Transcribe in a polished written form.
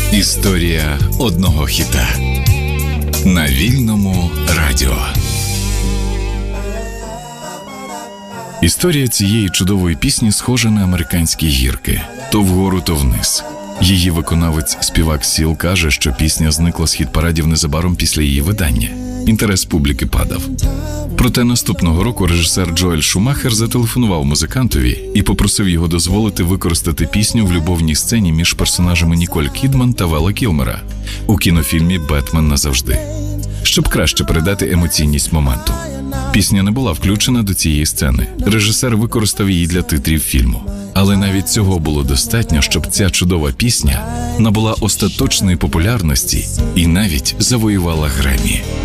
Історія одного хіта на Вільному радіо. Історія цієї чудової пісні схожа на американські гірки. То вгору, то вниз. Її виконавець-співак Сіл каже, що пісня зникла з хіт-парадів незабаром після її видання. Інтерес публіки падав. Проте наступного року режисер Джоель Шумахер зателефонував музикантові і попросив його дозволити використати пісню в любовній сцені між персонажами Ніколь Кідман та Вела Кілмера у кінофільмі «Бетмен назавжди», щоб краще передати емоційність моменту. Пісня не була включена до цієї сцени. Режисер використав її для титрів фільму. Але навіть цього було достатньо, щоб ця чудова пісня набула остаточної популярності і навіть завоювала Греммі.